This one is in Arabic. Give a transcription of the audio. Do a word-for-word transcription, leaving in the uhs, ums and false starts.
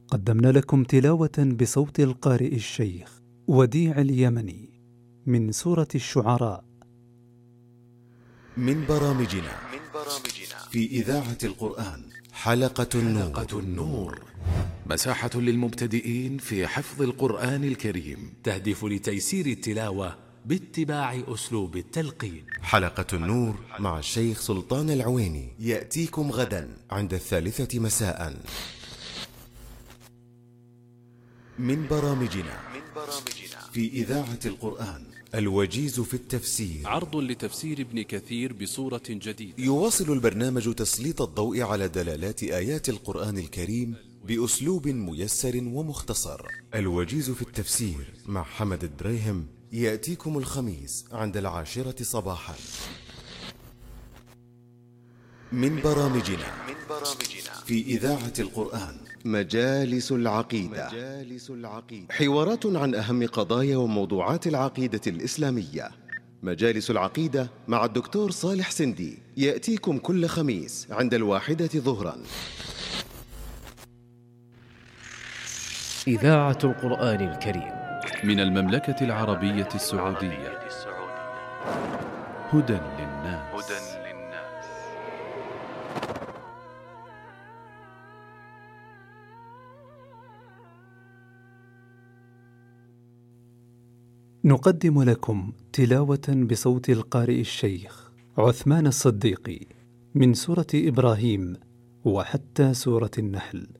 قدمنا لكم تلاوة بصوت القارئ الشيخ وديع اليمني من سورة الشعراء من برامجنا في إذاعة القرآن حلقة النور, حلقة النور مساحة للمبتدئين في حفظ القرآن الكريم، تهدف لتيسير التلاوة باتباع أسلوب التلقين. حلقة النور مع الشيخ سلطان العويني يأتيكم غدا عند الثالثة مساء. من برامجنا في إذاعة القرآن الوجيز في التفسير، عرض لتفسير ابن كثير بصورة جديدة. يواصل البرنامج تسليط الضوء على دلالات آيات القرآن الكريم بأسلوب ميسر ومختصر. الوجيز في التفسير مع حمد الدريهم يأتيكم الخميس عند العاشرة صباحا. من برامجنا في إذاعة القرآن مجالس العقيدة، حوارات عن أهم قضايا وموضوعات العقيدة الإسلامية. مجالس العقيدة مع الدكتور صالح سندي يأتيكم كل خميس عند الواحدة ظهرا. إذاعة القرآن الكريم من المملكة العربية السعودية، هدى للناس. نقدم لكم تلاوة بصوت القارئ الشيخ عثمان الصديقي من سورة إبراهيم وحتى سورة النحل.